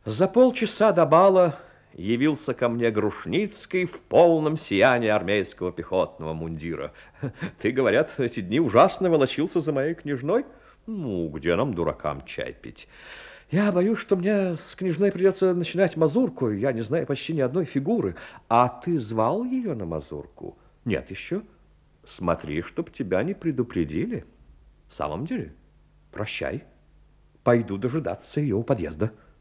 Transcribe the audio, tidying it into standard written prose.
За полчаса до бала явился ко мне Грушницкий в полном сиянии армейского пехотного мундира. Ты, говорят, эти дни ужасно волочился за моей княжной? Ну, где нам, дуракам, чай пить? Я боюсь, что мне с княжной придется начинать мазурку. Я не знаю почти ни одной фигуры. А ты звал ее на мазурку? Нет еще. Смотри, чтоб тебя не предупредили. В самом деле, прощай. Пойду дожидаться ее у подъезда.